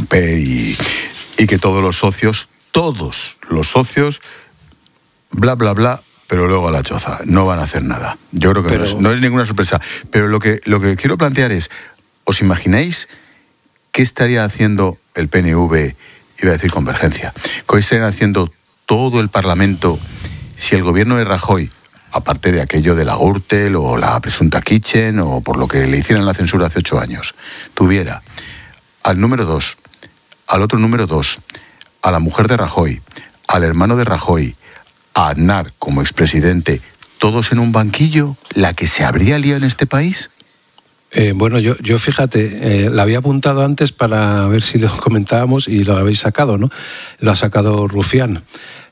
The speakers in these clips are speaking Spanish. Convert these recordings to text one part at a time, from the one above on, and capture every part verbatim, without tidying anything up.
romper y, y que todos los socios, todos los socios, bla, bla, bla, pero luego a la choza, no van a hacer nada. Yo creo que pero... no, es, no es ninguna sorpresa. Pero lo que, lo que quiero plantear es, ¿os imagináis qué estaría haciendo el P N V, iba a decir Convergencia, qué estarían haciendo todo el Parlamento si el gobierno de Rajoy, aparte de aquello de la Gürtel o la presunta Kitchen o por lo que le hicieran la censura hace ocho años, tuviera al número dos, al otro número dos, a la mujer de Rajoy, al hermano de Rajoy, a Aznar como expresidente, todos en un banquillo, la que se habría liado en este país? Eh, bueno, yo, yo fíjate, eh, la había apuntado antes para ver si lo comentábamos y lo habéis sacado, ¿no? Lo ha sacado Rufián.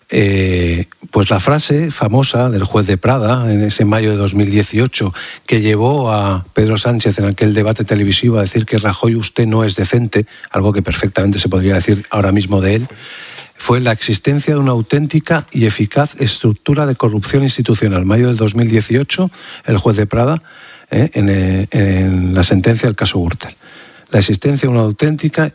Eh, pues la frase famosa del juez de Prada en ese mayo de dos mil dieciocho que llevó a Pedro Sánchez en aquel debate televisivo a decir que Rajoy, usted no es decente, algo que perfectamente se podría decir ahora mismo de él, fue la existencia de una auténtica y eficaz estructura de corrupción institucional. Mayo del dos mil dieciocho, el juez de Prada, eh, en, eh, en la sentencia del caso Gürtel. La existencia de una auténtica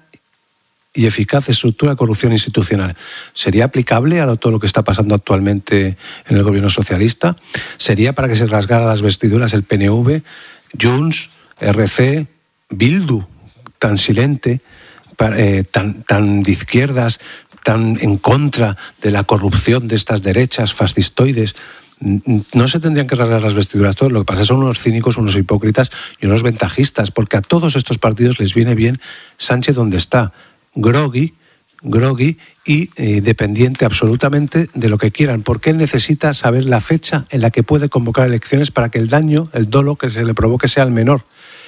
y eficaz estructura de corrupción institucional. ¿Sería aplicable a todo lo que está pasando actualmente en el gobierno socialista? ¿Sería para que se rasgara las vestiduras el P N V, Junts, R C, Bildu, tan silente, eh, tan, tan de izquierdas, tan en contra de la corrupción de estas derechas fascistoides? No se tendrían que rasgar las vestiduras todos. Lo que pasa son unos cínicos, unos hipócritas y unos ventajistas, porque a todos estos partidos les viene bien Sánchez donde está, groggy, groggy y eh, dependiente absolutamente de lo que quieran, porque él necesita saber la fecha en la que puede convocar elecciones para que el daño, el dolo que se le provoque sea el menor.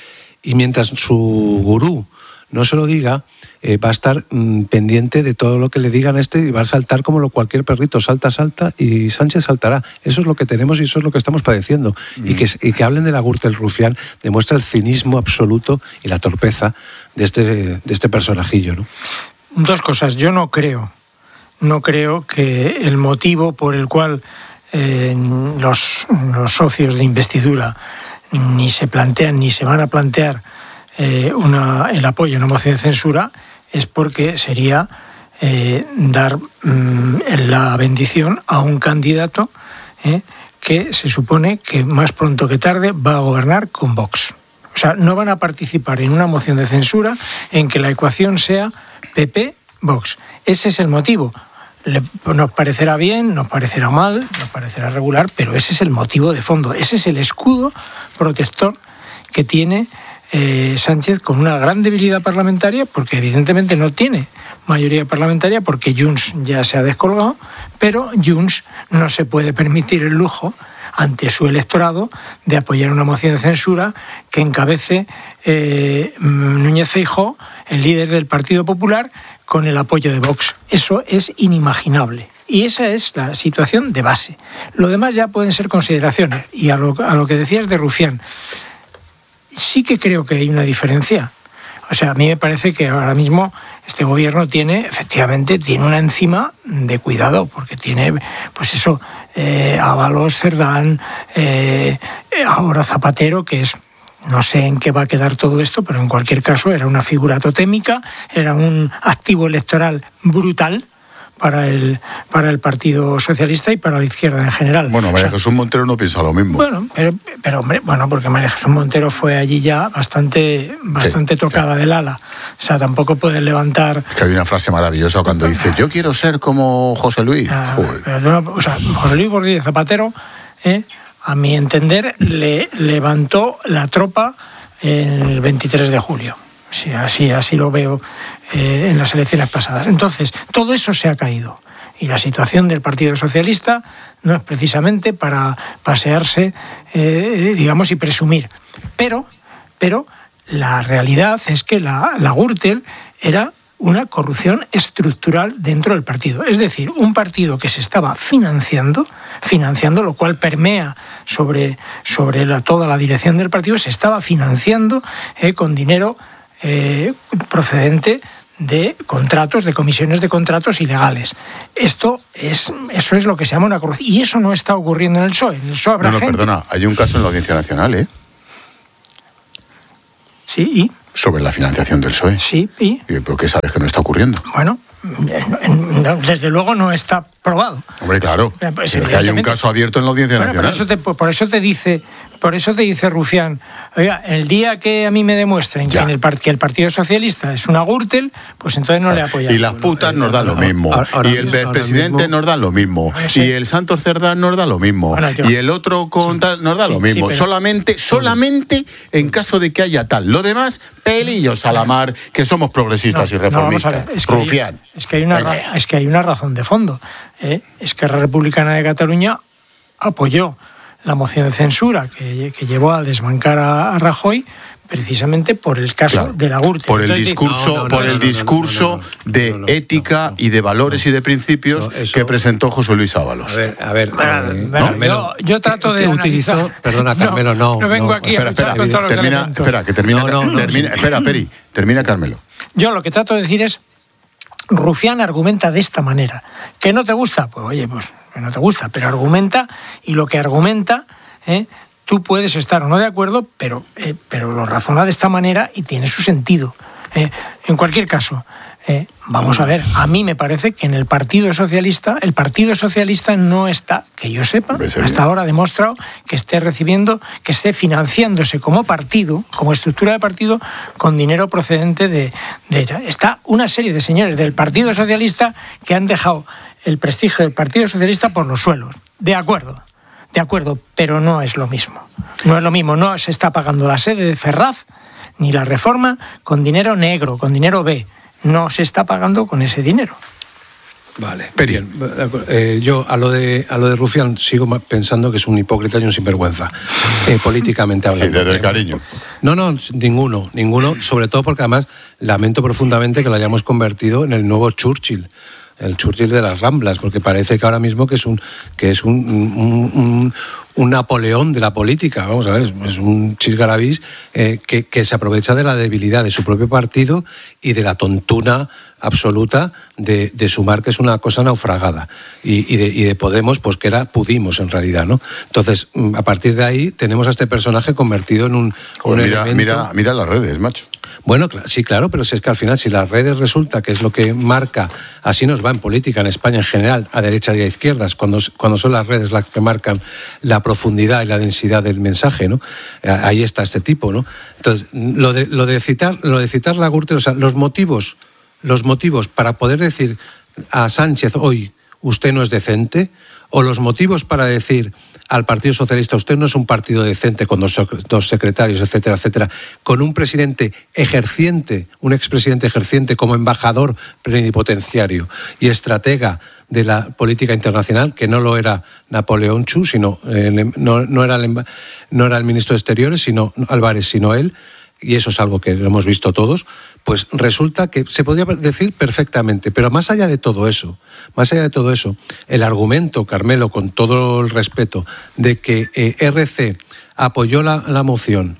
Y mientras su gurú no se lo diga, eh, va a estar mmm, pendiente de todo lo que le digan a este y va a saltar como lo cualquier perrito, salta, salta y Sánchez saltará. Eso es lo que tenemos y eso es lo que estamos padeciendo. Mm. Y, que, y que hablen de la Gürtel Rufián demuestra el cinismo absoluto y la torpeza de este, de este personajillo, ¿no? Dos cosas. Yo no creo, no creo que el motivo por el cual eh, los, los socios de investidura ni se plantean ni se van a plantear eh, una, el apoyo a una moción de censura es porque sería eh, dar mmm, la bendición a un candidato eh, que se supone que más pronto que tarde va a gobernar con Vox. O sea, no van a participar en una moción de censura en que la ecuación sea P P-Vox. Ese es el motivo. Le, nos parecerá bien, nos parecerá mal, nos parecerá regular, pero ese es el motivo de fondo. Ese es el escudo protector que tiene eh, Sánchez con una gran debilidad parlamentaria, porque evidentemente no tiene mayoría parlamentaria, porque Junts ya se ha descolgado, pero Junts no se puede permitir el lujo ante su electorado de apoyar una moción de censura que encabece eh, Núñez Feijóo, el líder del Partido Popular, con el apoyo de Vox. Eso es inimaginable. Y esa es la situación de base. Lo demás ya pueden ser consideraciones. Y a lo, a lo que decías de Rufián, sí que creo que hay una diferencia. O sea, a mí me parece que ahora mismo este gobierno tiene, efectivamente, tiene una enzima de cuidado, porque tiene, pues eso, eh, Ábalos, Cerdán, eh, ahora Zapatero, que es, no sé en qué va a quedar todo esto, pero en cualquier caso era una figura totémica, era un activo electoral brutal para el para el Partido Socialista y para la izquierda en general. Bueno, María o sea, Jesús Montero no piensa lo mismo. Bueno, pero, pero hombre, bueno, porque María Jesús Montero fue allí ya bastante bastante sí, tocada sí. del ala. O sea, tampoco puede levantar... Es que hay una frase maravillosa cuando dice, yo quiero ser como José Luis. Ah, pero no, o sea, José Luis Rodríguez Zapatero, eh, a mi entender, le levantó la tropa el veintitrés de julio. Sí, así, así lo veo eh, en las elecciones pasadas. Entonces, todo eso se ha caído. Y la situación del Partido Socialista no es precisamente para pasearse, eh, digamos, y presumir. Pero, pero la realidad es que la, la Gürtel era una corrupción estructural dentro del partido. Es decir, un partido que se estaba financiando, financiando, lo cual permea sobre, sobre la, toda la dirección del partido, se estaba financiando eh, con dinero Eh, procedente de contratos, de comisiones de contratos ilegales. Esto es, eso es lo que se llama una corrupción. Y eso no está ocurriendo en el P S O E. En el P S O E habrá no, no, gente... perdona, hay un caso en la Audiencia Nacional, ¿eh? Sí, ¿y? Sobre la financiación del P S O E. Sí, y... ¿Por qué sabes que no está ocurriendo? Bueno, desde luego no está probado. Hombre, claro. Pues, es que hay un caso abierto en la Audiencia bueno, Nacional. Por eso, te, por eso te dice, por eso te dice Rufián, oiga, el día que a mí me demuestren que, en el, que el Partido Socialista es una Gürtel, pues entonces no le apoyamos. Y las putas bueno, nos dan lo mismo. Ahora, ahora, y el ahora presidente mismo, nos da lo mismo. No sé. Y el Santos Cerdán nos da lo mismo. Bueno, yo, y el otro con sí, tal, nos da sí, lo mismo. Sí, pero, solamente, solamente en caso de que haya tal. Lo demás, pelillos a la mar, que somos progresistas no, y reformistas. No, es que Rufián. Hay, es, que hay una, es que hay una razón de fondo. ¿eh? Esquerra Republicana de Cataluña apoyó la moción de censura que, que llevó a desbancar a, a Rajoy precisamente por el caso claro, de la Gürtel. Por el Entonces, discurso, no, no, no, por el no, discurso no, no, no, no, no, de no, no, ética no, no, y de valores no, y de principios eso, eso, que presentó José Luis Ábalos. A ver, a ver, bueno, eh, bueno, Carmelo, yo, yo trato de utilizó, analizar. Perdona, Carmelo, no. No, no vengo no, aquí espera, a luchar espera, con todos termina, los elementos. Espera, que termina, no, no, termina no, espera, Peri, termina Carmelo. Yo lo que trato de decir es, Rufián argumenta de esta manera. ¿Que no te gusta? Pues oye, pues que no te gusta, pero argumenta, y lo que argumenta, ¿eh? Tú puedes estar o no de acuerdo, pero, eh, pero lo razona de esta manera y tiene su sentido. Eh, en cualquier caso, eh, vamos a ver, a mí me parece que en el Partido Socialista, el Partido Socialista no está, que yo sepa, hasta ahora ha demostrado que esté recibiendo, que esté financiándose como partido, como estructura de partido, con dinero procedente de, de ella. Está una serie de señores del Partido Socialista que han dejado el prestigio del Partido Socialista por los suelos. De acuerdo. De acuerdo, pero no es lo mismo. No es lo mismo, no se está pagando la sede de Ferraz ni la reforma con dinero negro, con dinero B. No se está pagando con ese dinero. Vale, bien. Eh, yo a lo de a lo de Rufián sigo pensando que es un hipócrita y un sinvergüenza, eh, políticamente hablando. Sí, desde el cariño. No, no, ninguno, ninguno, sobre todo porque además lamento profundamente que lo hayamos convertido en el nuevo Churchill. El Churchill de las Ramblas, porque parece que ahora mismo que es un que es un, un, un, un Napoleón de la política, vamos a ver, es un chisgarabís eh, que, que se aprovecha de la debilidad de su propio partido y de la tontuna absoluta de, de Sumar, que es una cosa naufragada, y, y, de, y de Podemos, pues que era Pudimos en realidad, ¿no? Entonces, a partir de ahí tenemos a este personaje convertido en un, Joder, un mira, elemento... Mira, mira las redes, macho. Bueno, sí, claro, pero si es que al final, si las redes resulta que es lo que marca, así nos va en política en España en general, a derechas y a izquierdas, cuando, cuando son las redes las que marcan la profundidad y la densidad del mensaje, ¿no? Ahí está este tipo, ¿no? Entonces, lo de, lo de citar, lo de citar la Gürtel, o sea, los motivos, los motivos para poder decir a Sánchez hoy, usted no es decente, o los motivos para decir al Partido Socialista, usted no es un partido decente con dos, dos secretarios, etcétera, etcétera, con un presidente ejerciente, un expresidente ejerciente como embajador plenipotenciario y estratega de la política internacional, que no lo era Napoleón Chu, sino eh, no, no, era el, no era el ministro de Exteriores, sino Álvarez, sino él, y eso es algo que lo hemos visto todos, pues resulta que se podría decir perfectamente, pero más allá de todo eso, más allá de todo eso, el argumento, Carmelo, con todo el respeto, de que eh, R C apoyó la, la moción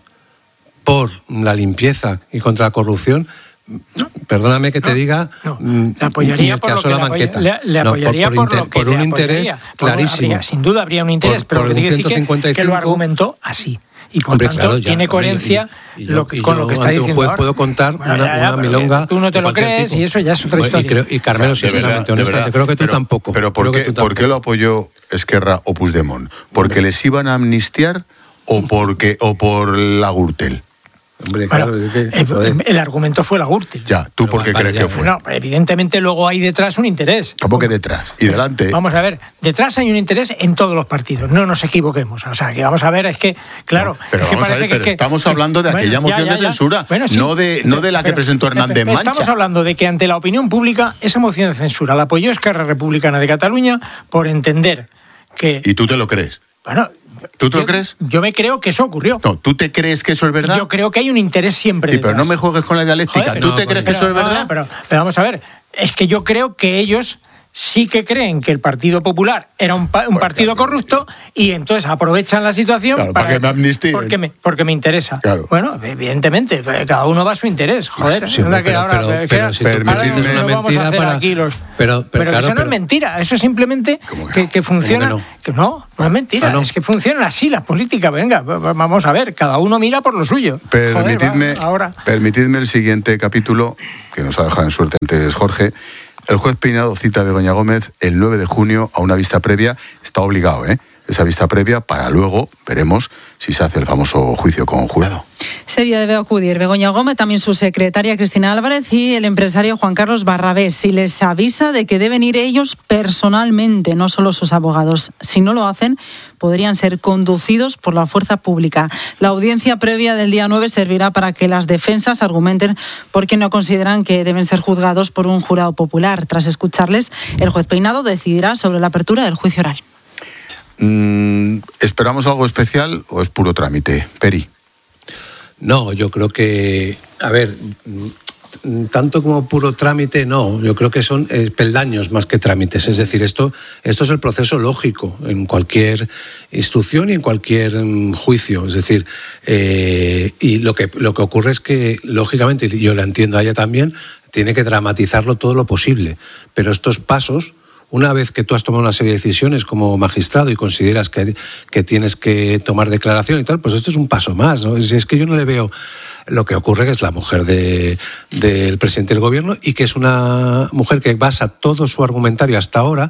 por la limpieza y contra la corrupción, no, perdóname que te no, diga, no, le apoyaría por lo que la le, banqueta. le, le apoyaría no, por, por, por, inter, lo que por un le interés clarísimo. Habría, sin duda habría un interés, por, pero por lo que te digo es que, que lo argumentó así. Y por hombre, tanto claro, ya, tiene coherencia y, y, y yo, lo que, con lo que está diciendo juez ahora. Puedo contar bueno, una, ya, ya, una milonga. Tú no te lo crees tipo. Y eso ya es otra historia. Y, creo, y Carmelo, o sea, sinceramente, honestamente, creo que tú pero, tampoco. Pero ¿por qué, ¿por qué lo apoyó Esquerra o Puigdemont? ¿Porque hombre. les iban a amnistiar o, porque, o por la Gürtel? Hombre, bueno, claro, es que, el, el argumento fue la Gürtel. Ya, ¿tú por qué vale, crees ya, que fue? No, evidentemente luego hay detrás un interés. ¿Cómo que detrás? ¿Y delante? Vamos a ver, detrás hay un interés en todos los partidos, no nos equivoquemos. O sea, que vamos a ver, es que, claro... No, pero es que vamos a ver, pero que, estamos hablando de bueno, aquella moción ya, ya, de censura, bueno, sí, no, de, no de la que pero, presentó Hernández Mancha. Estamos hablando de que ante la opinión pública esa moción de censura la apoyó Esquerra Republicana de Cataluña por entender que... ¿Y tú te lo crees? Bueno... ¿Tú te yo, lo crees? Yo me creo que eso ocurrió. No, ¿tú te crees que eso es verdad? Yo creo que hay un interés siempre sí, detrás. pero no me juegues con la dialéctica. Joder, ¿Tú no, te crees que pero, eso es verdad? No, pero, pero vamos a ver, es que yo creo que ellos sí que creen que el Partido Popular era un, pa- un partido corrupto y entonces aprovechan la situación claro, para, para que me amnistíen. Porque me, porque me interesa. Claro. Bueno, evidentemente, cada uno va a su interés. Joder, sí, hombre, que pero, ahora, pero, que pero ahora, si tú ahora me dices no una vamos a mentira hacer para... aquí los... Pero, pero, pero claro, eso no pero... es mentira, eso simplemente ¿Cómo que que, no? que funciona... ¿Cómo que que no, no es mentira, Ah, ¿no? es que funcionan así las políticas. Venga, vamos a ver, cada uno mira por lo suyo. Permitidme, Joder, va, ahora... permitidme el siguiente capítulo, que nos ha dejado en suerte antes Jorge. El juez Peinado cita a Begoña Gómez el nueve de junio a una vista previa. Está obligado, ¿eh? Esa vista previa para luego, veremos si se hace el famoso juicio con jurado. Ese día debe acudir Begoña Gómez, también su secretaria Cristina Álvarez y el empresario Juan Carlos Barrabés. Y les avisa de que deben ir ellos personalmente, no solo sus abogados. Si no lo hacen, podrían ser conducidos por la fuerza pública. La audiencia previa del día nueve servirá para que las defensas argumenten por qué no consideran que deben ser juzgados por un jurado popular. Tras escucharles, el juez Peinado decidirá sobre la apertura del juicio oral. Mm, ¿Esperamos algo especial o es puro trámite? Peri. No, yo creo que, a ver, tanto como puro trámite, no. Yo creo que son eh, peldaños más que trámites. Es decir, esto, esto es el proceso lógico en cualquier instrucción y en cualquier um, juicio. Es decir, eh, y lo que, lo que ocurre es que, lógicamente, y yo la entiendo a ella también, tiene que dramatizarlo todo lo posible. Pero estos pasos... Una vez que tú has tomado una serie de decisiones como magistrado y consideras que, que tienes que tomar declaración y tal, pues esto es un paso más, ¿no? Es, es que yo no le veo lo que ocurre, que es la mujer de, del presidente del gobierno y que es una mujer que basa todo su argumentario hasta ahora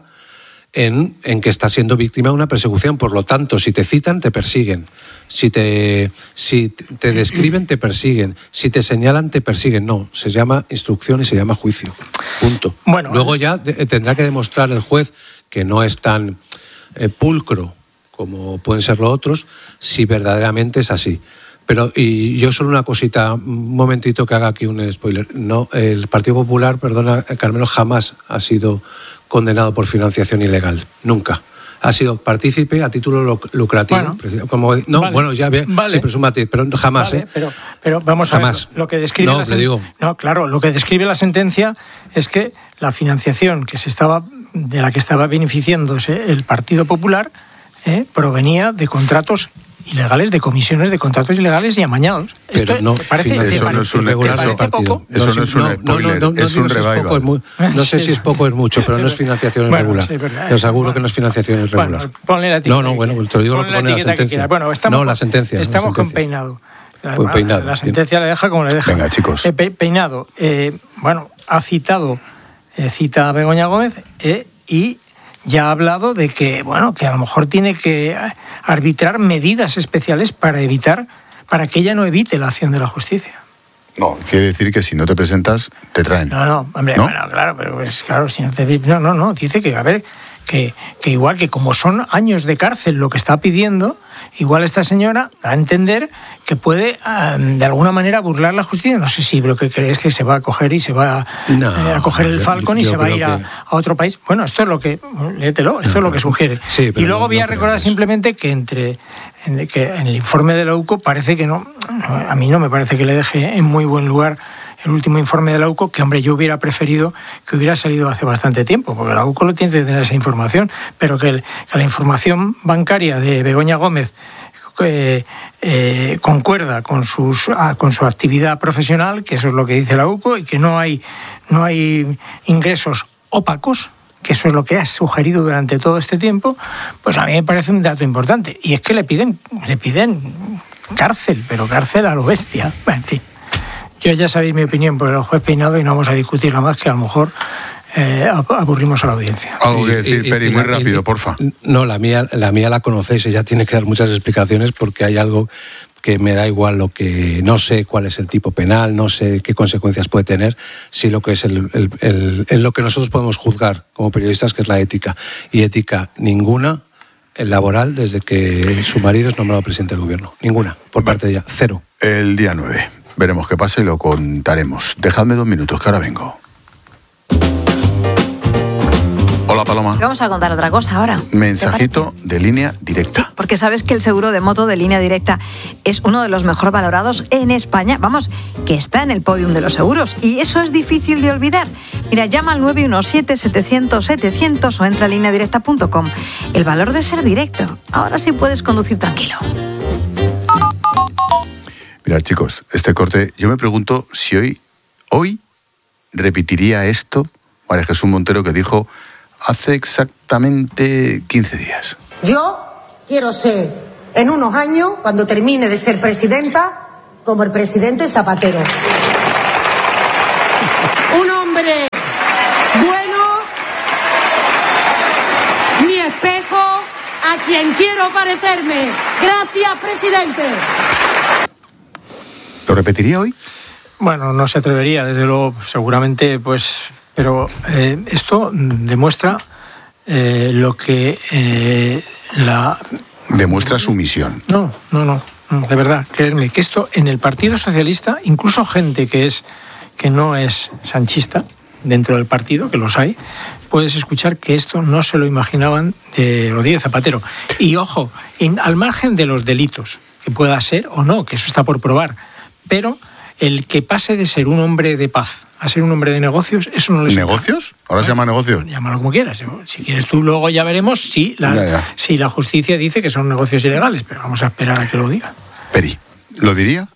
en, en que está siendo víctima de una persecución. Por lo tanto, si te citan, te persiguen. Si te, si te describen, te persiguen. Si te señalan, te persiguen. No, se llama instrucción y se llama juicio. Punto. Bueno, luego ya de, tendrá que demostrar el juez que no es tan eh, pulcro como pueden ser los otros, si verdaderamente es así. Pero, y yo solo una cosita, un momentito que haga aquí un spoiler. No, el Partido Popular, perdona, Carmelo, jamás ha sido condenado por financiación ilegal. Nunca. Ha sido partícipe a título lucrativo. Bueno, como, no, vale, bueno, ya ve, vale. Sí, presuma, pero jamás, vale, ¿eh? Pero, pero vamos a jamás. ver, lo que describe no, la sen- digo. No, claro, lo que describe la sentencia es que la financiación que se estaba, de la que estaba beneficiándose el Partido Popular eh, provenía de contratos ilegales, de comisiones de contratos ilegales y amañados. Pero Esto no, parece, eso te no pare, es un ¿te parece partido. poco? Eso no, no es un spoiler, no, no, no, es un revival. Es poco, es muy, no sé si es poco o es mucho, pero no es financiación bueno, irregular. Sí, verdad, te aseguro bueno, que no es financiación irregular. Bueno, ponle la etiqueta. No, no, bueno, te lo digo lo que pone la sentencia. Bueno, estamos, no, la sentencia. Estamos la con sentencia. Peinado. La, Pues Peinado, la sentencia bien. La deja como le deja. Venga, chicos. Eh, Peinado, eh, bueno, ha citado, eh, cita a Begoña Gómez eh, y ya ha hablado de que, bueno, que a lo mejor tiene que arbitrar medidas especiales para evitar, para que ella no evite la acción de la justicia. No, quiere decir que si no te presentas, te traen. No, no, hombre, ¿no? Bueno, claro, pero pues, claro, si no te... No, no, no, dice que, a ver, que, que igual que como son años de cárcel lo que está pidiendo, igual esta señora da a entender que puede, um, de alguna manera, burlar la justicia. No sé si lo que crees es que se va a coger y se va no, eh, a coger el Falcon y se va a ir a, que... a otro país. Bueno, esto es lo que... Léetelo, esto no, es lo que sugiere. Sí, y luego no, voy a no recordar simplemente que entre... En, que en el informe de la U C O parece que no... A mí no me parece que le deje en muy buen lugar el último informe de la U C O, que, hombre, yo hubiera preferido que hubiera salido hace bastante tiempo, porque la U C O lo tiene que tener esa información, pero que, el, que la información bancaria de Begoña Gómez eh, eh, concuerda con, sus, ah, con su actividad profesional, que eso es lo que dice la U C O, y que no hay, no hay ingresos opacos, que eso es lo que ha sugerido durante todo este tiempo, pues a mí me parece un dato importante. Y es que le piden, le piden cárcel, pero cárcel a lo bestia. Bueno, en fin. Yo ya sabéis mi opinión por el juez Peinado y no vamos a discutirla más, que a lo mejor eh, aburrimos a la audiencia. Algo que decir, y, y, Peri, y, muy y, rápido, y, porfa. No, la mía, la mía la conocéis, ella tiene que dar muchas explicaciones porque hay algo que me da igual lo que... No sé cuál es el tipo penal, no sé qué consecuencias puede tener, si lo que es el, el, el, el, lo que nosotros podemos juzgar como periodistas, que es la ética. Y ética ninguna, el laboral, desde que su marido es nombrado presidente del gobierno. Ninguna, por parte de ella. Cero. El día nueve. Veremos qué pasa y lo contaremos. Dejadme dos minutos, que ahora vengo. Hola, Paloma. Vamos a contar otra cosa ahora. Mensajito de Línea Directa. Sí, porque sabes que el seguro de moto de Línea Directa es uno de los mejor valorados en España. Vamos, que está en el podium de los seguros. Y eso es difícil de olvidar. Mira, llama al nueve uno siete, setecientos, setecientos o entra a línea directa punto com. El valor de ser directo. Ahora sí puedes conducir tranquilo. Mirad, chicos, este corte, yo me pregunto si hoy, hoy repetiría esto María Jesús Montero, que dijo hace exactamente quince días. Yo quiero ser, en unos años, cuando termine de ser presidenta, como el presidente Zapatero. Un hombre bueno, mi espejo, a quien quiero parecerme. Gracias, presidente. ¿Lo repetiría hoy? Bueno, no se atrevería, desde luego, seguramente, pues... Pero eh, esto demuestra eh, lo que eh, la... Demuestra sumisión. No, no, no, no, de verdad, creerme, que esto en el Partido Socialista, incluso gente que es que no es sanchista dentro del partido, que los hay, puedes escuchar que esto no se lo imaginaban de Rodríguez Zapatero. Y ojo, en, al margen de los delitos, que pueda ser o no, que eso está por probar, pero el que pase de ser un hombre de paz a ser un hombre de negocios, eso no les... ¿Negocios? ¿Ahora bueno, se llama negocios? Llámalo como quieras. Si quieres tú, luego ya veremos si la, ya, ya. si la justicia dice que son negocios ilegales, pero vamos a esperar a que lo diga. Peri, ¿lo diría?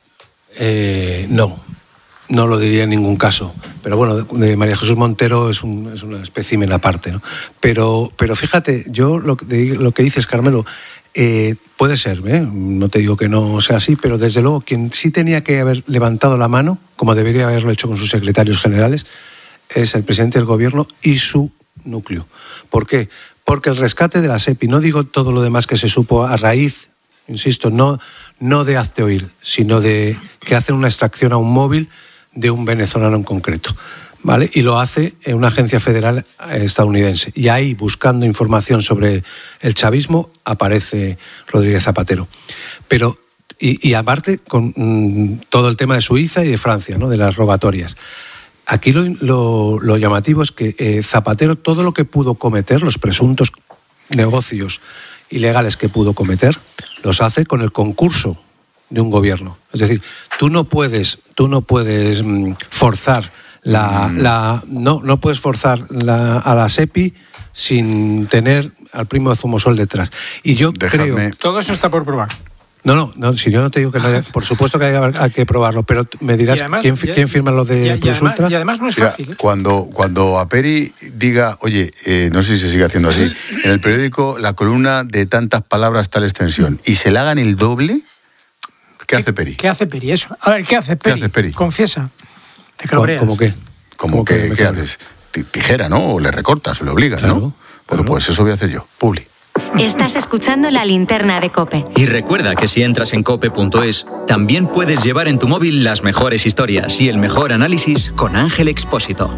Eh, no, no lo diría en ningún caso. Pero bueno, de, de María Jesús Montero es un, es un espécimen aparte, ¿no? Pero, pero fíjate, yo lo, de, lo que dices, Carmelo, eh, puede ser, ¿eh? No te digo que no sea así, pero desde luego quien sí tenía que haber levantado la mano, como debería haberlo hecho con sus secretarios generales, es el presidente del gobierno y su núcleo. ¿Por qué? Porque el rescate de la SEPI, no digo todo lo demás que se supo a raíz, insisto, no, no de hazte oír, sino de que hacen una extracción a un móvil de un venezolano en concreto, ¿vale? Y lo hace en una agencia federal estadounidense. Y ahí, buscando información sobre el chavismo, aparece Rodríguez Zapatero. Pero, y, y aparte, con mmm, todo el tema de Suiza y de Francia, ¿no? De las robatorias. Aquí lo, lo, lo llamativo es que eh, Zapatero, todo lo que pudo cometer, los presuntos negocios ilegales que pudo cometer, los hace con el concurso de un gobierno. Es decir, tú no puedes, tú no puedes mmm, forzar la, mm. la no, no puedes forzar la, a la SEPI sin tener al primo de Zumosol detrás. Y yo Déjame. creo... Todo eso está por probar. No, no, no, si yo no te digo que no haya, por supuesto que hay, hay que probarlo, pero me dirás además, quién, ya, quién firma lo de y, Plus Ultra. Y además no es fácil. Mira, ¿eh? Cuando, cuando a Peri diga, oye, eh, no sé si se sigue haciendo así, en el periódico la columna de tantas palabras tal extensión, y se le hagan el doble, ¿qué, ¿Qué hace Peri? ¿Qué hace Peri? Eso. A ver, ¿qué hace Peri? ¿Qué hace Peri? Confiesa. Te cabreas. ¿Cómo qué? ¿Cómo que, qué haces? Tijera, ¿no? O le recortas, o le obligas, claro, ¿no? Bueno, claro. Pues eso voy a hacer yo. Publi. Estás escuchando La Linterna de COPE. Y recuerda que si entras en cope punto es, también puedes llevar en tu móvil las mejores historias y el mejor análisis con Ángel Expósito.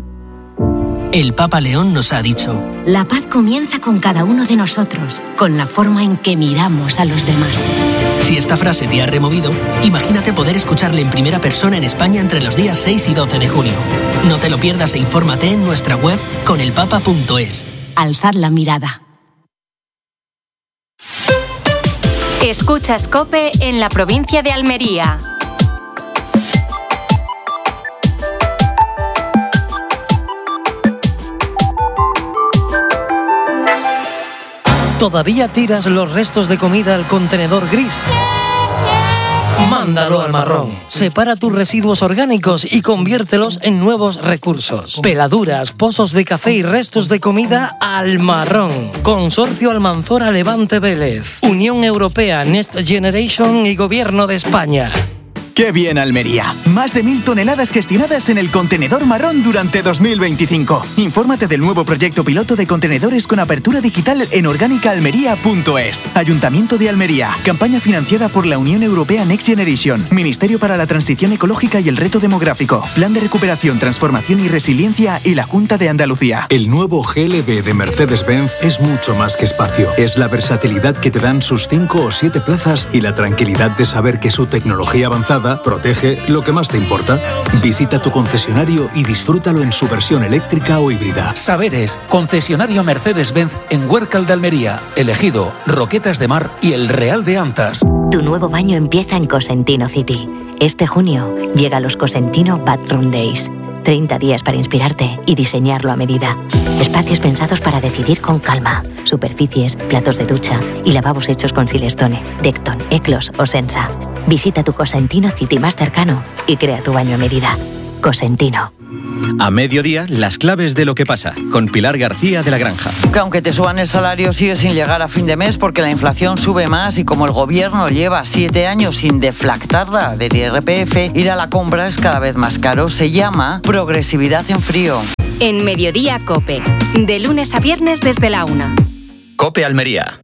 El Papa León nos ha dicho: la paz comienza con cada uno de nosotros, con la forma en que miramos a los demás. Si esta frase te ha removido, imagínate poder escucharle en primera persona en España entre los días seis y doce de junio. No te lo pierdas e infórmate en nuestra web con el papa punto es. Alzad la mirada. Escuchas COPE en la provincia de Almería. ¿Todavía tiras los restos de comida al contenedor gris? Mándalo al marrón. Separa tus residuos orgánicos y conviértelos en nuevos recursos. Peladuras, pozos de café y restos de comida al marrón. Consorcio Almanzora Levante Vélez. Unión Europea Next Generation y Gobierno de España. ¡Qué bien, Almería! Más de mil toneladas gestionadas en el contenedor marrón durante dos mil veinticinco. Infórmate del nuevo proyecto piloto de contenedores con apertura digital en orgánica almería punto es. Ayuntamiento de Almería. Campaña financiada por la Unión Europea Next Generation. Ministerio para la Transición Ecológica y el Reto Demográfico. Plan de Recuperación, Transformación y Resiliencia y la Junta de Andalucía. El nuevo G L B de Mercedes-Benz es mucho más que espacio. Es la versatilidad que te dan sus cinco o siete plazas y la tranquilidad de saber que su tecnología avanzada protege lo que más te importa. Visita tu concesionario y disfrútalo en su versión eléctrica o híbrida. Saberes, concesionario Mercedes-Benz en Huércal de Almería, Elegido, Roquetas de Mar y El Real de Antas. Tu nuevo baño empieza en Cosentino City. Este junio llega los Cosentino Bathroom Days. treinta días para inspirarte y diseñarlo a medida. Espacios pensados para decidir con calma. Superficies, platos de ducha y lavabos hechos con Silestone, Decton, Eclos o Sensa. Visita tu Cosentino City más cercano y crea tu baño a medida. Cosentino. A mediodía, las claves de lo que pasa, con Pilar García de la Granja. Que aunque te suban el salario, sigue sin llegar a fin de mes porque la inflación sube más y como el gobierno lleva siete años sin deflactarla del I R P F, ir a la compra es cada vez más caro. Se llama progresividad en frío. En Mediodía COPE, de lunes a viernes desde la una. COPE Almería.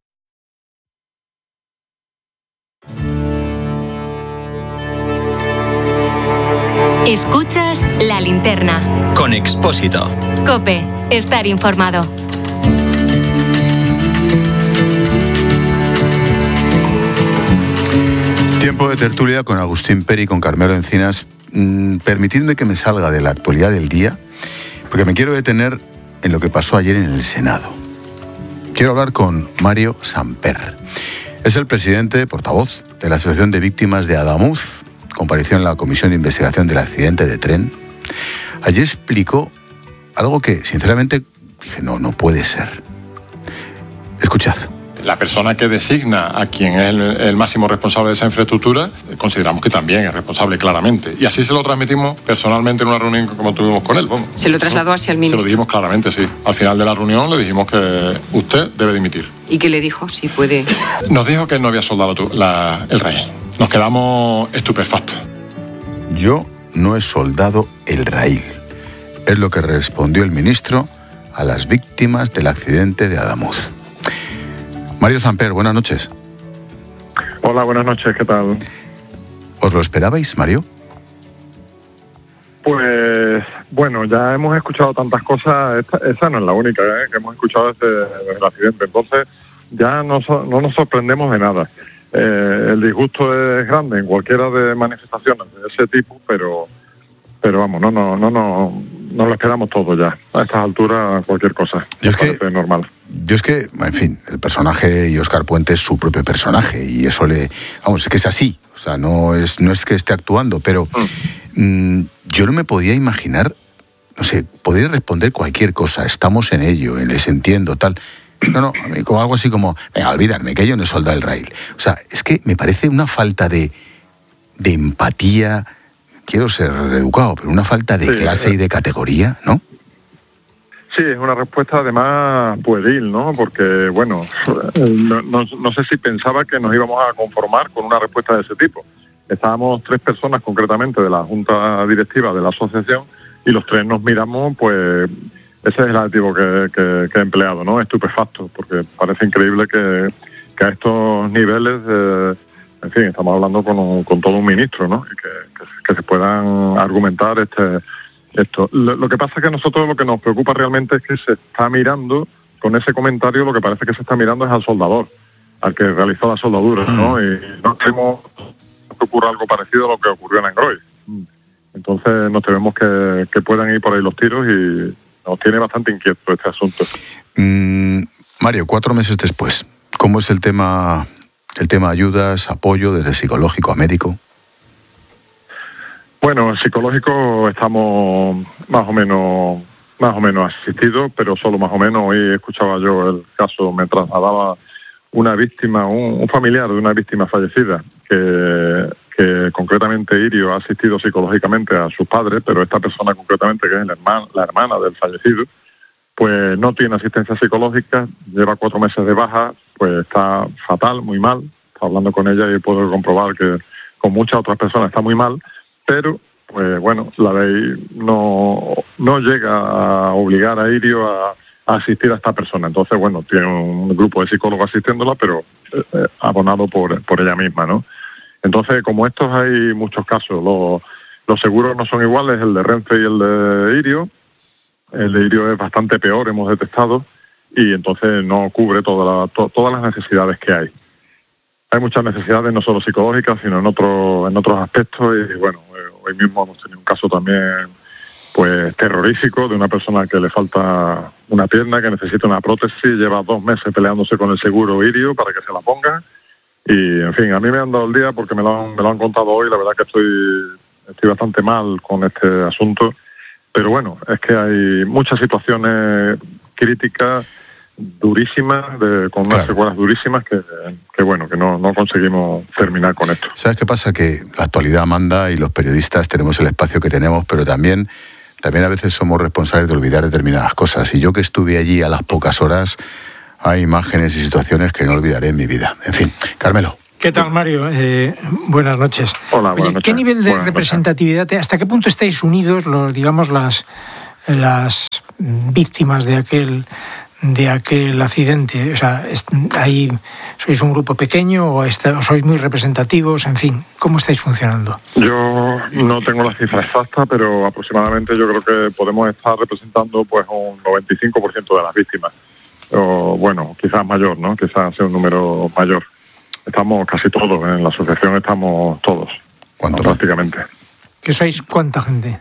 Escuchas La Linterna. Con Expósito. COPE, estar informado. Tiempo de tertulia con Agustín Peri y con Carmelo Encinas. Mm, permitidme que me salga de la actualidad del día, porque me quiero detener en lo que pasó ayer en el Senado. Quiero hablar con Mario Samper. Es el presidente, portavoz, de la Asociación de Víctimas de Adamuz. Compareció en la Comisión de Investigación del Accidente de Tren. Allí explicó algo que, sinceramente, dije, no, no puede ser. Escuchad. La persona que designa a quien es el, el máximo responsable de esa infraestructura, consideramos que también es responsable claramente. Y así se lo transmitimos personalmente en una reunión como tuvimos con él. Vamos. ¿Se lo trasladó hacia el ministro? Se lo dijimos claramente, sí. Al final de la reunión le dijimos que usted debe dimitir. ¿Y qué le dijo? Si puede... Nos dijo que él no había soldado la, el rey. Nos quedamos estupefactos. Yo no he soldado el raíl. Es lo que respondió el ministro a las víctimas del accidente de Adamuz. Mario Samper, buenas noches. Hola, buenas noches, ¿qué tal? ¿Os lo esperabais, Mario? Pues, bueno, ya hemos escuchado tantas cosas, esta, esa no es la única ¿eh? que hemos escuchado desde, desde el accidente, entonces ya no, no nos sorprendemos de nada. Eh, el disgusto es grande en cualquiera de manifestaciones de ese tipo, pero pero vamos, no no no no no lo esperamos todo ya. A estas alturas cualquier cosa. Yo es que normal. Yo es que, en fin, el personaje y Óscar Puente es su propio personaje y eso le, vamos, es que es así. O sea, no es no es que esté actuando, pero mm, yo no me podía imaginar, no sé, podría responder cualquier cosa. Estamos en ello, les entiendo, tal. No, no, como algo así como, venga, olvidarme, que yo no he soldado el raíl. O sea, es que me parece una falta de, de empatía, quiero ser educado, pero una falta de sí, clase y de categoría, ¿no? Sí, es una respuesta además pueril, ¿no? Porque, bueno, no, no, no sé si pensaba que nos íbamos a conformar con una respuesta de ese tipo. Estábamos tres personas concretamente de la Junta Directiva de la asociación y los tres nos miramos, pues... Ese es el adjetivo que, que, que he empleado, ¿no? Estupefacto, porque parece increíble que, que a estos niveles, eh, en fin, estamos hablando con, un, con todo un ministro, ¿no? Y que, que, que se puedan argumentar este esto. Lo, lo que pasa es que a nosotros lo que nos preocupa realmente es que se está mirando, con ese comentario, lo que parece que se está mirando es al soldador, al que realizó la soldadura, ¿no? Y no queremos que ocurra algo parecido a lo que ocurrió en Angroy. Entonces nos tememos que, que puedan ir por ahí los tiros y... Nos tiene bastante inquieto este asunto. Mm, Mario, cuatro meses después, ¿cómo es el tema, el tema ayudas, apoyo desde psicológico a médico? Bueno, psicológico estamos más o menos más o menos asistidos, pero solo más o menos. Hoy escuchaba yo el caso, me trasladaba una víctima, un, un familiar de una víctima fallecida, que, que concretamente Irio ha asistido psicológicamente a sus padres, pero esta persona concretamente, que es la hermana, la hermana del fallecido, pues no tiene asistencia psicológica, lleva cuatro meses de baja, pues está fatal, muy mal. Está hablando con ella y puedo comprobar que con muchas otras personas está muy mal, pero pues bueno, la ley no, no llega a obligar a Irio a, a asistir a esta persona. Entonces, bueno, tiene un grupo de psicólogos asistiéndola, pero eh, abonado por, por ella misma, ¿no? Entonces, como estos hay muchos casos. Los, los seguros no son iguales, el de Renfe y el de Irio. El de Irio es bastante peor, hemos detectado, y entonces no cubre toda la, to, todas las necesidades que hay. Hay muchas necesidades, no solo psicológicas, sino en, otro, en otros aspectos, y bueno, hoy mismo hemos tenido un caso también pues terrorífico de una persona que le falta una pierna, que necesita una prótesis, lleva dos meses peleándose con el seguro Irio para que se la ponga, y en fin, a mí me han dado el día porque me lo han, me lo han contado hoy. La verdad que estoy, estoy bastante mal con este asunto. pero bueno, es que hay muchas situaciones críticas, durísimas, de, con unas claro. secuelas durísimas que, que bueno, que no, no conseguimos terminar con esto. ¿Sabes qué pasa? Que la actualidad manda y los periodistas tenemos el espacio que tenemos, pero también, también a veces somos responsables de olvidar determinadas cosas. Y yo que estuve allí a las pocas horas, hay imágenes y situaciones que no olvidaré en mi vida. En fin, Carmelo. ¿Qué tal, Mario? Eh, buenas noches. Hola, buenas Oye, noches. ¿qué nivel de buenas representatividad, noches. hasta qué punto estáis unidos, los, digamos, las, las víctimas de aquel... de aquel accidente? O sea, ahí ¿sois un grupo pequeño o, está, o sois muy representativos? En fin, ¿cómo estáis funcionando? Yo no tengo la cifra exacta, pero aproximadamente yo creo que podemos estar representando pues un noventa y cinco por ciento de las víctimas. O, bueno, quizás mayor, ¿no? Quizás sea un número mayor. Estamos casi todos, en la asociación estamos todos. ¿Cuánto? ¿no? Prácticamente. ¿Que sois cuánta gente?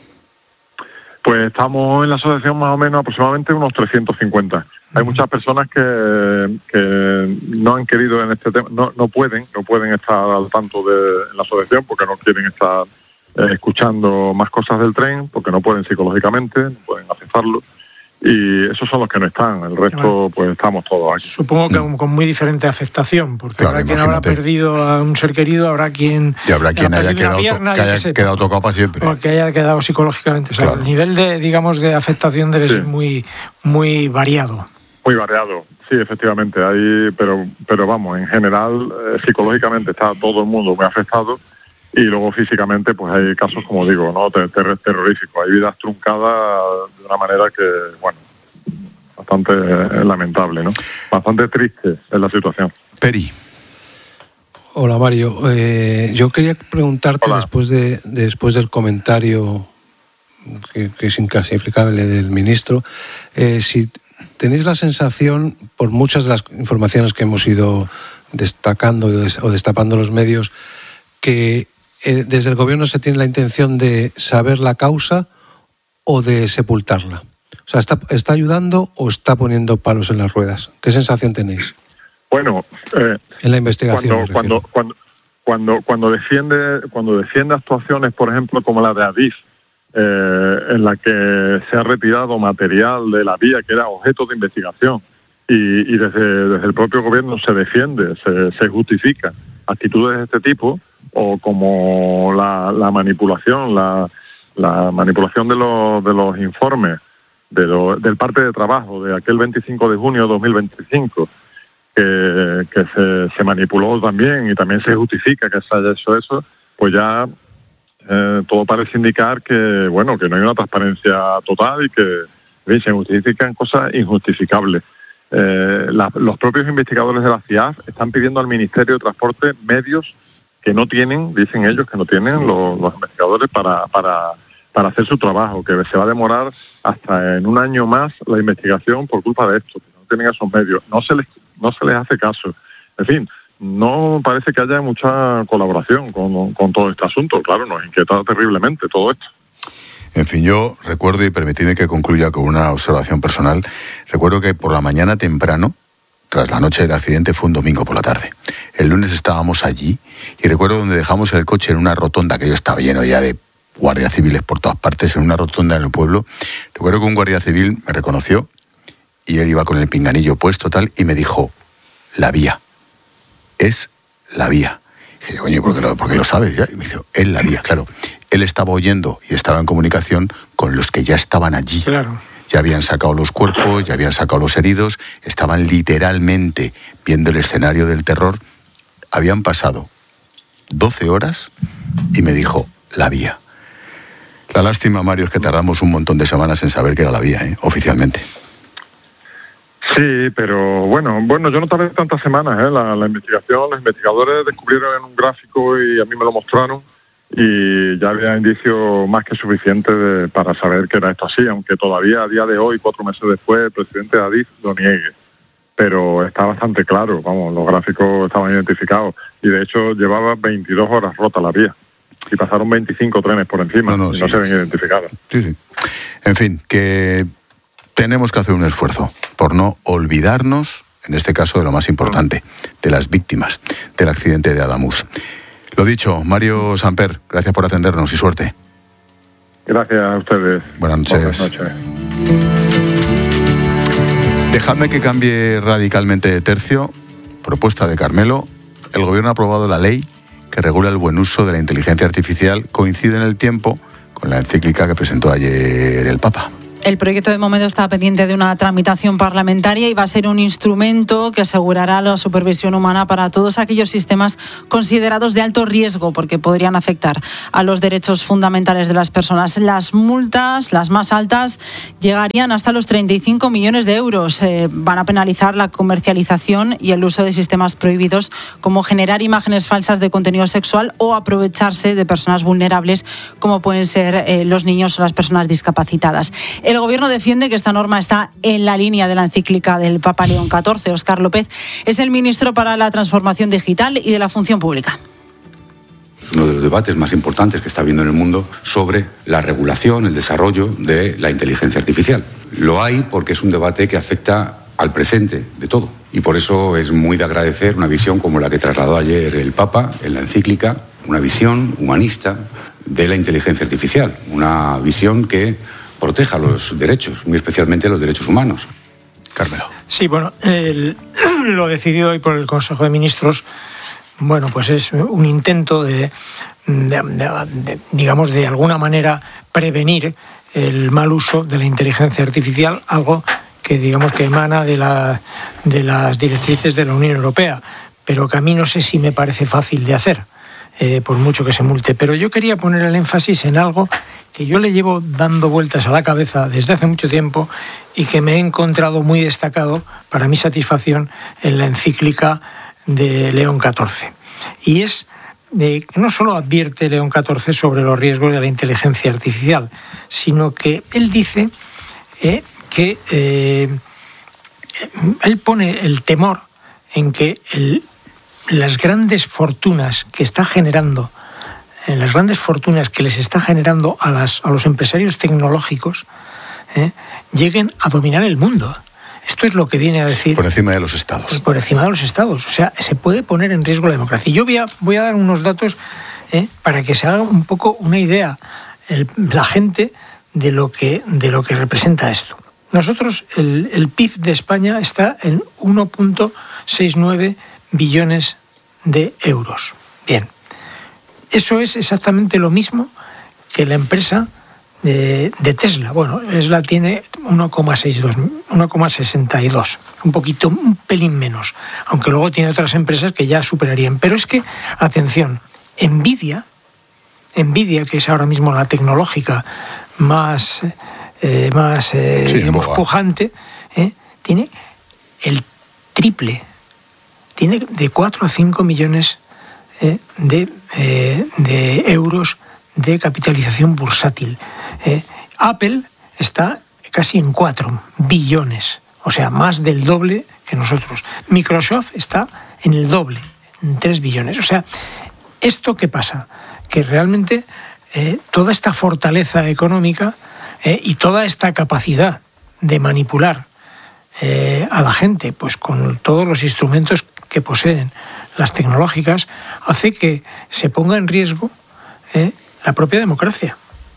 Pues estamos en la asociación más o menos aproximadamente unos trescientos cincuenta. Hay muchas personas que, que no han querido en este tema, no, no pueden, no pueden estar al tanto de en la asociación porque no quieren estar eh, escuchando más cosas del tren, porque no pueden psicológicamente, no pueden aceptarlo. Y esos son los que no están, el resto pues estamos todos aquí. Supongo que mm. con muy diferente afectación, porque claro, habrá quien imagínate. habrá perdido a un ser querido, habrá quien, y habrá quien haya quedado, pierna, to- que haya sé, quedado tocado para siempre. O que haya quedado psicológicamente. O sea, claro. el nivel de, digamos, de afectación debe sí. ser muy, muy variado. Muy variado, sí, efectivamente. Hay, pero, pero vamos, en general, eh, psicológicamente está todo el mundo muy afectado. Y luego físicamente pues hay casos, como digo, no ter- ter- terroríficos. Hay vidas truncadas de una manera que, bueno, bastante eh, lamentable, ¿no? Bastante triste es la situación. Peri. Hola, Mario. Eh, yo quería preguntarte, Hola. después de después del comentario que, que es inclasificable del ministro, eh, si tenéis la sensación, por muchas de las informaciones que hemos ido destacando o destapando los medios, que eh, desde el gobierno se tiene la intención de saber la causa o de sepultarla. O sea, ¿está, está ayudando o está poniendo palos en las ruedas? ¿Qué sensación tenéis? Bueno, eh, en la investigación. Cuando, cuando, cuando, cuando, cuando, defiende, cuando defiende actuaciones, por ejemplo, como la de Adif, eh, en la que se ha retirado material de la vía que era objeto de investigación y, y desde, desde el propio gobierno se defiende, se, se justifica actitudes de este tipo, o como la, la manipulación, la, la manipulación de los, de los informes de lo, del parte de trabajo de aquel veinticinco de junio de dos mil veinticinco, que, que se, se manipuló también y también se justifica que se haya hecho eso, pues ya eh, todo parece indicar que, bueno, que no hay una transparencia total y que bien, se justifican cosas injustificables. Eh, la, los propios investigadores de la C I A F están pidiendo al Ministerio de Transporte medios que no tienen, dicen ellos, que no tienen los, los investigadores para, para, para hacer su trabajo, que se va a demorar hasta en un año más la investigación por culpa de esto, que no tienen esos medios. No se les, no se les hace caso. En fin, no parece que haya mucha colaboración con, con todo este asunto. Claro, nos inquieta terriblemente todo esto. En fin, yo recuerdo, y permitidme que concluya con una observación personal, recuerdo que por la mañana temprano, tras la noche del accidente, fue un domingo por la tarde. El lunes estábamos allí y recuerdo donde dejamos el coche en una rotonda, que yo estaba lleno ya de guardias civiles por todas partes, en una rotonda en el pueblo. Recuerdo que un guardia civil me reconoció y él iba con el pinganillo puesto tal y me dijo, la vía, es la vía. Y dije, coño, ¿por qué lo, por qué lo sabes? Y me dijo, es la vía, claro. Él estaba oyendo y estaba en comunicación con los que ya estaban allí. Claro. Ya habían sacado los cuerpos, ya habían sacado los heridos, estaban literalmente viendo el escenario del terror. Habían pasado doce horas y me dijo, la vía. La lástima, Mario, es que tardamos un montón de semanas en saber que era la vía, ¿eh? Oficialmente. Sí, pero bueno, bueno, yo no tardé tantas semanas, ¿eh? La, la investigación, los investigadores descubrieron en un gráfico y a mí me lo mostraron y ya había indicios más que suficientes de, para saber que era esto así, aunque todavía a día de hoy, cuatro meses después, el presidente Adif lo niegue. Pero está bastante claro, vamos, los gráficos estaban identificados y de hecho llevaba veintidós horas rota la vía y pasaron veinticinco trenes por encima, no, no, y no sí. se ven identificados. Sí, sí. En fin, que tenemos que hacer un esfuerzo por no olvidarnos, en este caso, de lo más importante, de las víctimas del accidente de Adamuz. Lo dicho, Mario Samper, gracias por atendernos y suerte. Gracias a ustedes. Buenas noches. Buenas noches. Dejadme que cambie radicalmente de tercio. Propuesta de Carmelo. El Gobierno ha aprobado la ley que regula el buen uso de la inteligencia artificial. Coincide en el tiempo con la encíclica que presentó ayer el Papa. El proyecto de momento está pendiente de una tramitación parlamentaria y va a ser un instrumento que asegurará la supervisión humana para todos aquellos sistemas considerados de alto riesgo, porque podrían afectar a los derechos fundamentales de las personas. Las multas, las más altas, llegarían hasta los treinta y cinco millones de euros. Eh, van a penalizar la comercialización y el uso de sistemas prohibidos, como generar imágenes falsas de contenido sexual o aprovecharse de personas vulnerables, como pueden ser eh, los niños o las personas discapacitadas. El Gobierno defiende que esta norma está en la línea de la encíclica del Papa León catorce. Óscar López es el ministro para la Transformación Digital y de la Función Pública. Es uno de los debates más importantes que está habiendo en el mundo sobre la regulación, el desarrollo de la inteligencia artificial. Lo hay porque es un debate que afecta al presente de todo. Y por eso es muy de agradecer una visión como la que trasladó ayer el Papa en la encíclica, una visión humanista de la inteligencia artificial, una visión que proteja los derechos, muy especialmente los derechos humanos. Carmelo. Sí, bueno, el, lo decidido hoy por el Consejo de Ministros, bueno, pues es un intento de, de, de, de, digamos, de alguna manera prevenir el mal uso de la inteligencia artificial, algo que, digamos, que emana de, la, de las directrices de la Unión Europea, pero que a mí no sé si me parece fácil de hacer, eh, por mucho que se multe. Pero yo quería poner el énfasis en algo que yo le llevo dando vueltas a la cabeza desde hace mucho tiempo y que me he encontrado muy destacado, para mi satisfacción, en la encíclica de León catorce. Y es que no solo advierte León catorce sobre los riesgos de la inteligencia artificial, sino que él dice eh, que eh, él pone el temor en que el, las grandes fortunas que está generando en las grandes fortunas que les está generando a, las, a los empresarios tecnológicos, eh, lleguen a dominar el mundo. Esto es lo que viene a decir... Por encima de los estados. Por encima de los estados. O sea, se puede poner en riesgo la democracia. Y yo voy a, voy a dar unos datos eh, para que se haga un poco una idea el, la gente de lo, que, de lo que representa esto. Nosotros, el, el P I B de España está en uno coma sesenta y nueve billones de euros. Bien. Eso es exactamente lo mismo que la empresa de, de Tesla. Bueno, Tesla tiene uno coma sesenta y dos, un poquito, un pelín menos, aunque luego tiene otras empresas que ya superarían. Pero es que, atención, Nvidia, Nvidia, que es ahora mismo la tecnológica más, eh, más eh, sí, digamos, pujante, eh, tiene el triple, tiene de cuatro a cinco millones eh, de Eh, de euros de capitalización bursátil. Eh, Apple está casi en cuatro billones, o sea, más del doble que nosotros. Microsoft está en el doble, en tres billones. O sea, ¿esto qué pasa? Que realmente eh, toda esta fortaleza económica eh, y toda esta capacidad de manipular eh, a la gente, pues con todos los instrumentos que poseen las tecnológicas, hace que se ponga en riesgo eh, la propia democracia.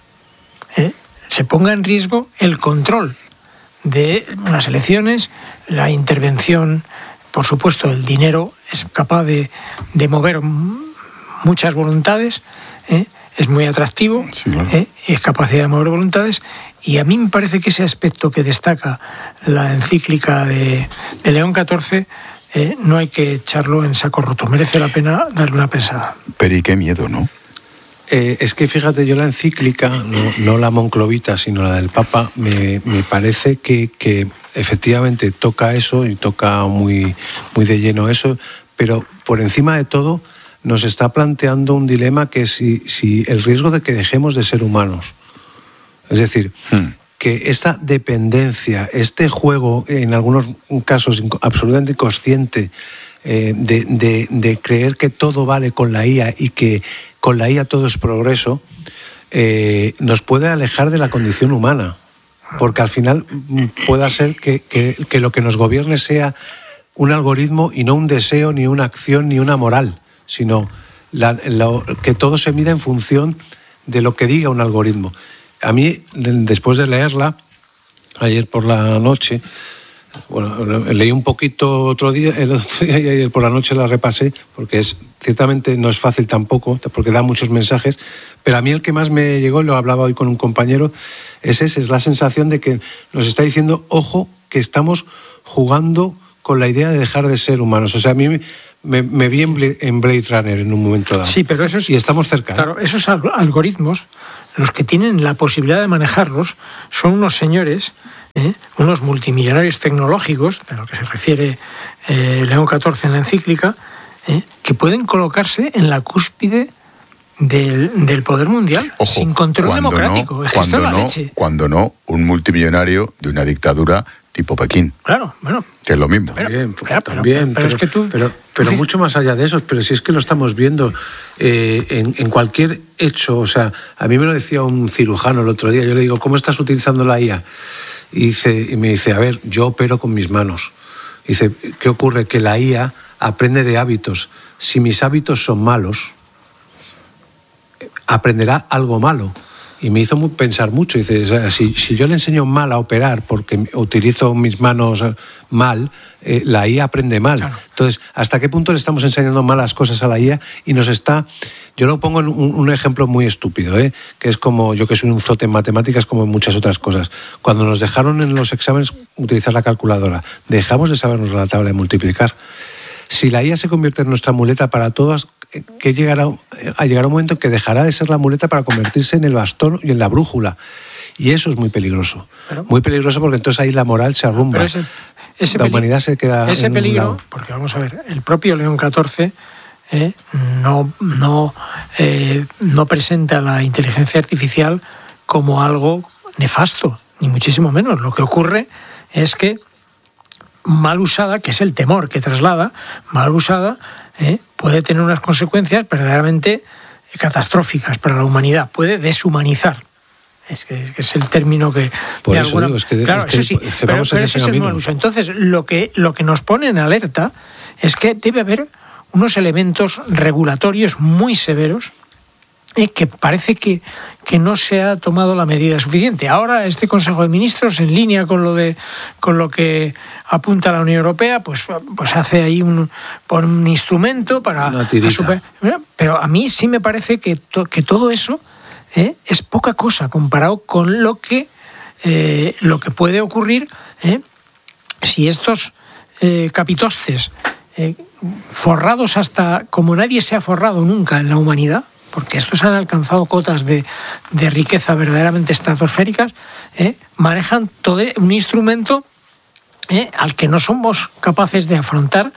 Eh, se ponga en riesgo el control de unas elecciones, la intervención, por supuesto, el dinero es capaz de, de mover muchas voluntades, eh, es muy atractivo, sí, claro. eh, es capacidad de mover voluntades, y a mí me parece que ese aspecto que destaca la encíclica de, de León catorce Eh, no hay que echarlo en saco roto, merece la pena darle una pensada. Pero y qué miedo, ¿no? Eh, es que fíjate, yo la encíclica, no, no la monclovita, sino la del Papa, me, me parece que, que efectivamente toca eso y toca muy, muy de lleno eso, pero por encima de todo nos está planteando un dilema que es si, si el riesgo de que dejemos de ser humanos. Es decir... Hmm. que esta dependencia, este juego, en algunos casos absolutamente inconsciente, eh, de, de, de creer que todo vale con la I A y que con la I A todo es progreso, eh, nos puede alejar de la condición humana. Porque al final pueda ser que, que, que lo que nos gobierne sea un algoritmo y no un deseo, ni una acción, ni una moral, sino la, lo, que todo se mida en función de lo que diga un algoritmo. a mí, después de leerla, ayer por la noche, bueno, leí un poquito otro día, el otro día y ayer por la noche la repasé, porque es ciertamente no es fácil tampoco, porque da muchos mensajes, pero a mí el que más me llegó, y lo hablaba hoy con un compañero, es ese, es la sensación de que nos está diciendo, ojo, que estamos jugando con la idea de dejar de ser humanos. O sea, a mí me, me vi en Blade Runner en un momento dado. Sí, pero esos, y estamos cerca. Claro, ¿eh? Esos algoritmos, los que tienen la posibilidad de manejarlos, son unos señores, ¿eh? unos multimillonarios tecnológicos, de lo que se refiere eh, León catorce en la encíclica, ¿eh? que pueden colocarse en la cúspide del, del poder mundial. Ojo, sin control democrático. No, es que esto es la no, leche. Cuando no, un multimillonario de una dictadura tipo Pekín. Claro, bueno. Que es lo mismo. Pero, también, pero, también, pero, pero, pero, es que tú, pero, pero sí. mucho más allá de eso, pero si es que lo estamos viendo eh, en, en cualquier hecho, o sea, a mí me lo decía un cirujano el otro día, yo le digo, ¿cómo estás utilizando la I A? Y, dice, y me dice, a ver, yo opero con mis manos. Y dice, ¿qué ocurre? Que la I A aprende de hábitos. Si mis hábitos son malos, aprenderá algo malo. Y me hizo pensar mucho. Dice, si, si yo le enseño mal a operar porque utilizo mis manos mal, eh, la I A aprende mal. Claro. Entonces, ¿hasta qué punto le estamos enseñando malas cosas a la I A? Y nos está... Yo lo pongo en un, un ejemplo muy estúpido, ¿eh? Que es como, yo que soy un zote en matemáticas, como en muchas otras cosas. Cuando nos dejaron en los exámenes utilizar la calculadora, dejamos de sabernos la tabla de multiplicar. Si la I A se convierte en nuestra muleta para todas, que llegará a llegar un momento en que dejará de ser la muleta para convertirse en el bastón y en la brújula. Y eso es muy peligroso. Pero, muy peligroso porque entonces ahí la moral se arrumba. Ese, ese la humanidad se queda ese en peligro, un lado. Porque vamos a ver, el propio León catorce eh, no, no, eh, no presenta la inteligencia artificial como algo nefasto, ni muchísimo menos. Lo que ocurre es que mal usada, que es el temor que traslada, mal usada, ¿eh? puede tener unas consecuencias verdaderamente catastróficas para la humanidad, puede deshumanizar. Es que, que es el término que... Por de eso alguna... digo, es que, claro, es que, eso sí, es que pero, vamos pero en ese ese es el camino. mal uso. Entonces, lo que, lo que nos pone en alerta es que debe haber unos elementos regulatorios muy severos Eh, que parece que, que no se ha tomado la medida suficiente. Ahora este Consejo de Ministros, en línea con lo de con lo que apunta la Unión Europea, pues, pues hace ahí un, por un instrumento para... Una tirita. Super, pero a mí sí me parece que, to, que todo eso eh, es poca cosa comparado con lo que, eh, lo que puede ocurrir eh, si estos eh, capitostes eh, forrados hasta como nadie se ha forrado nunca en la humanidad, porque estos han alcanzado cotas de, de riqueza verdaderamente estratosféricas, ¿eh? manejan todo un instrumento ¿eh? al que no somos capaces de afrontar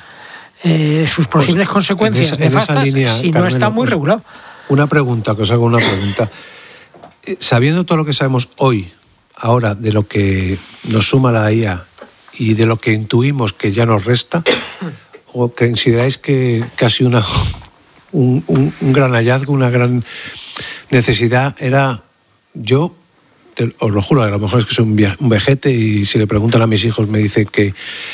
eh, sus posibles pues, consecuencias en esa, nefastas en esa línea, si Carmelo, no está muy regulado. Una pregunta, que os hago una pregunta. Sabiendo todo lo que sabemos hoy, ahora, de lo que nos suma la I A y de lo que intuimos que ya nos resta, ¿o consideráis que casi una... Un, un, un gran hallazgo, una gran necesidad era, yo te, os lo juro, a lo mejor es que soy un, via, un vejete y si le preguntan a mis hijos me dicen que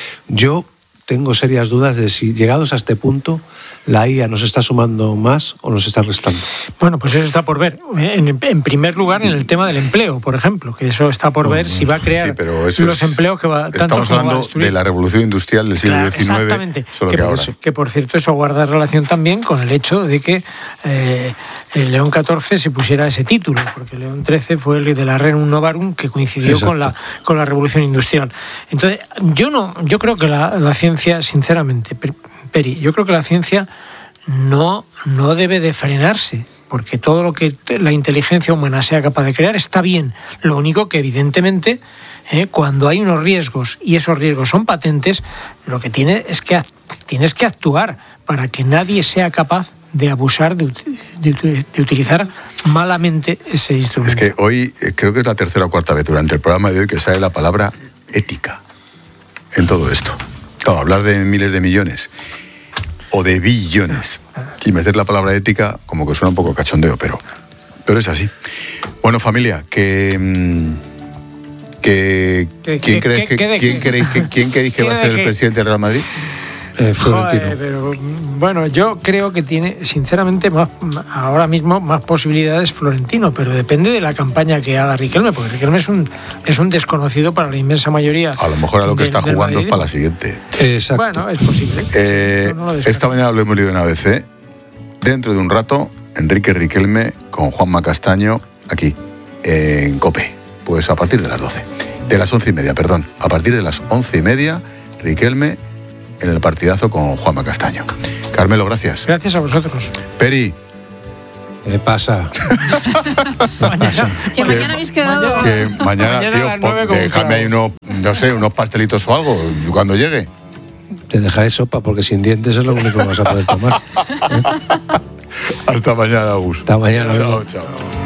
yo tengo serias dudas de si llegados a este punto la I A nos está sumando más o nos está restando. Bueno, pues eso está por ver. En, en primer lugar, en el tema del empleo, por ejemplo, que eso está por ver si va a crear sí, pero eso los es, empleos que va tanto estamos hablando va a de la revolución industrial del siglo diecinueve. Claro, exactamente. Solo que, que, por, ahora. que por cierto eso guarda relación también con el hecho de que eh, el León catorce se pusiera ese título, porque León trece fue el de la Rerum Novarum que coincidió con la con la revolución industrial. Entonces, yo no, yo creo que la, la ciencia, sinceramente, Peri, yo creo que la ciencia no, no debe de frenarse, porque todo lo que la inteligencia humana sea capaz de crear está bien. Lo único que evidentemente eh, cuando hay unos riesgos y esos riesgos son patentes, lo que tiene es que tienes que actuar para que nadie sea capaz de abusar, de, de, de utilizar malamente ese instrumento. Es que hoy creo que es la tercera o cuarta vez durante el programa de hoy que sale la palabra ética en todo esto. Claro, hablar de miles de millones o de billones y meter la palabra ética como que suena un poco cachondeo, pero, pero es así. Bueno, familia, que... que ¿Quién creéis que, quién creéis que, quién creéis que va a ser el presidente del Real Madrid? eh, Florentino. Joder, pero bueno, yo creo que tiene, sinceramente, más, ahora mismo más posibilidades Florentino, pero depende de la campaña que haga Riquelme, porque Riquelme es un es un desconocido para la inmensa mayoría. A lo mejor a lo que del, está del jugando Madrid. es para la siguiente. Exacto. Bueno, es posible. Eh, No, no lo esta mañana lo hemos leído en A B C. Dentro de un rato, Enrique Riquelme con Juanma Castaño aquí, en COPE. Pues a partir de las doce. De las once y media, perdón. A partir de las once y media, Riquelme en el partidazo con Juanma Castaño. Carmelo, gracias. Gracias a vosotros. Peri. ¿Qué pasa? mañana, que mañana habéis quedado... Que mañana, Mañana tío, a las nueve con déjame ahí unos, no sé, unos pastelitos o algo cuando llegue. Te dejaré sopa porque sin dientes es lo único que vas a poder tomar. ¿Eh? Hasta mañana, Agus. Hasta mañana. Chao, chao.